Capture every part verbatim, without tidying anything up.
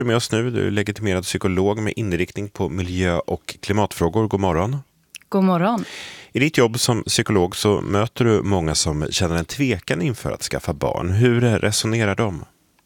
Du är med oss nu, du är legitimerad psykolog med inriktning på miljö- och klimatfrågor. God morgon. God morgon. I ditt jobb som psykolog så möter du många som känner en tvekan inför att skaffa barn. Hur resonerar de?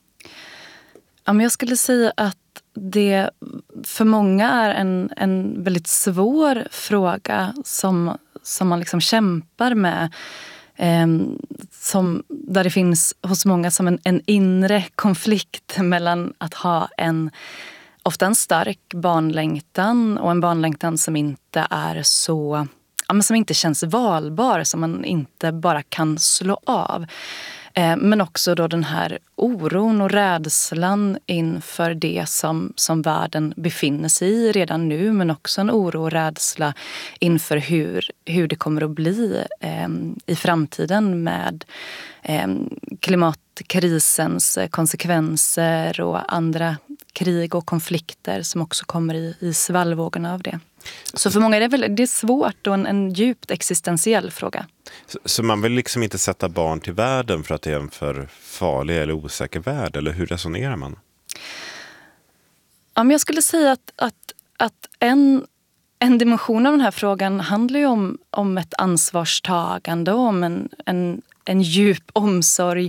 Ja, men jag skulle säga att det för många är en, en väldigt svår fråga som, som man liksom kämpar med. Eh, som, där det finns hos många som en, en inre konflikt mellan att ha en ofta en stark barnlängtan och en barnlängtan som inte är så, ja, men som inte känns valbar, som man inte bara kan slå av. Eh, men också då den här oron och rädslan inför det som, som världen befinner sig i redan nu, men också en oro och rädsla inför hur, hur det kommer att bli eh, i framtiden med eh, klimatkrisens konsekvenser och andra krig och konflikter som också kommer i, i svallvågorna av det. Så för många är det, väl, det är svårt och en, en djupt existentiell fråga. Så, så man vill liksom inte sätta barn till världen för att det är en för farlig eller osäker värld, eller hur resonerar man? Ja, men jag skulle säga att, att, att en, en dimension av den här frågan handlar ju om, om ett ansvarstagande, om en, en, en djup omsorg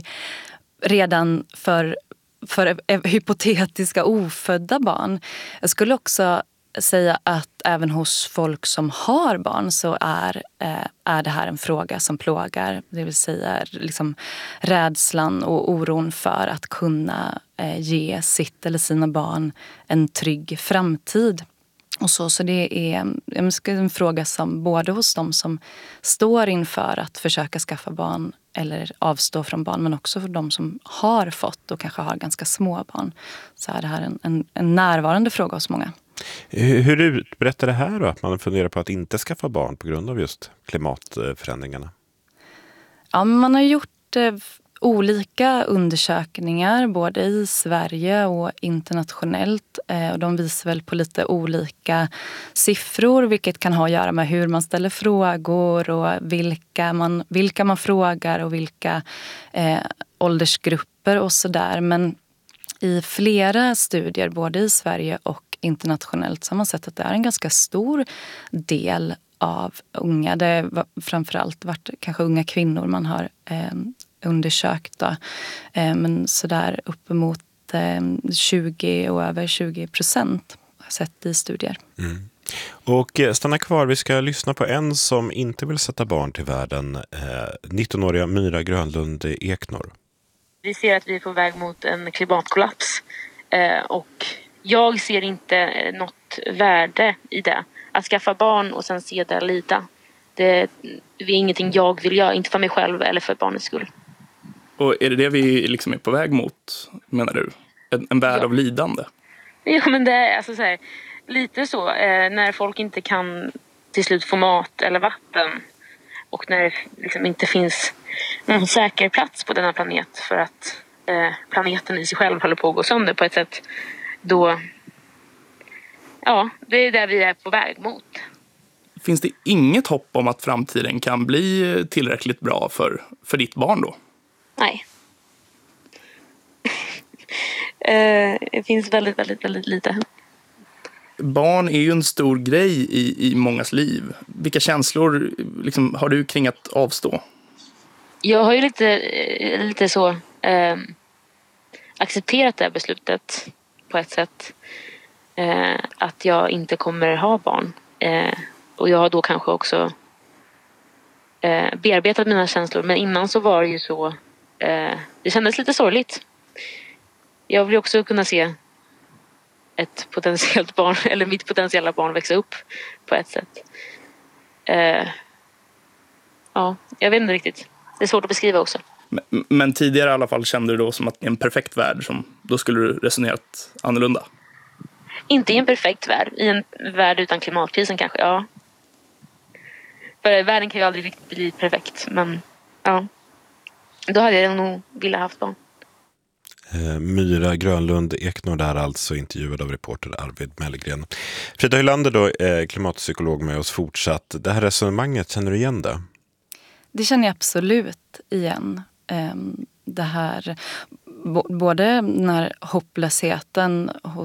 redan för, för hypotetiska ofödda barn. Jag skulle också säga att även hos folk som har barn så är, eh, är det här en fråga som plågar. Det vill säga liksom rädslan och oron för att kunna eh, ge sitt eller sina barn en trygg framtid. Och så, så det är en fråga som både hos de som står inför att försöka skaffa barn eller avstå från barn, men också för de som har fått och kanske har ganska små barn, så är det här en, en, en närvarande fråga hos många. Hur utbrett är det här då, att man funderar på att inte skaffa barn på grund av just klimatförändringarna? Ja, man har gjort eh, olika undersökningar både i Sverige och internationellt. Eh, och de visar väl på lite olika siffror, vilket kan ha att göra med hur man ställer frågor och vilka man, vilka man frågar och vilka eh, åldersgrupper och sådär. Men i flera studier, både i Sverige och internationellt, så har man sett att det är en ganska stor del av unga. Det har framförallt varit kanske unga kvinnor man har eh, undersökt. Då. Eh, men sådär uppemot eh, tjugo och över tjugo procent har sett i studier. Mm. Och stanna kvar, vi ska lyssna på en som inte vill sätta barn till världen. Eh, nittonåriga Myra Grönlund Eknor. Vi ser att vi är på väg mot en klimatkollaps. Eh, och jag ser inte något värde i det. Att skaffa barn och sen se det lida. Det, det är ingenting jag vill göra, inte för mig själv eller för barnets skull. Och är det det vi liksom är på väg mot, menar du? En, en värld ja. av lidande? Ja, men det är alltså så här, lite så. Eh, när folk inte kan till slut få mat eller vatten. Och när det liksom inte finns någon säker plats på denna planet för att eh, planeten i sig själv håller på att gå sönder på ett sätt. Då, ja, det är där vi är på väg mot. Finns det inget hopp om att framtiden kan bli tillräckligt bra för, för ditt barn då? Nej. eh, det finns väldigt, väldigt, väldigt lite. Barn är ju en stor grej i, i mångas liv. Vilka känslor liksom, har du kring att avstå? Jag har ju lite, lite så eh, accepterat det här beslutet på ett sätt. Eh, att jag inte kommer ha barn. Eh, och jag har då kanske också eh, bearbetat mina känslor. Men innan så var det ju så. Eh, det kändes lite sorgligt. Jag vill också kunna se ett potentiellt barn, eller mitt potentiella barn växa upp på ett sätt. Eh, ja, jag vet inte riktigt. Det är svårt att beskriva också. Men, men tidigare i alla fall kände du då som att i en perfekt värld, som, då skulle du resonerat annorlunda? Inte i en perfekt värld. I en värld utan klimatkrisen kanske, ja. För världen kan ju aldrig riktigt bli perfekt. Men ja, då hade jag nog velat haft barn. Eh, Myra Grönlund Eknor där, alltså intervjuad av reporter Arvid Mellgren. Frida Hylander då, eh, klimatpsykolog med oss fortsatt. Det här resonemanget, känner du igen det? Det känner jag absolut igen. Det här, både den här hopplösheten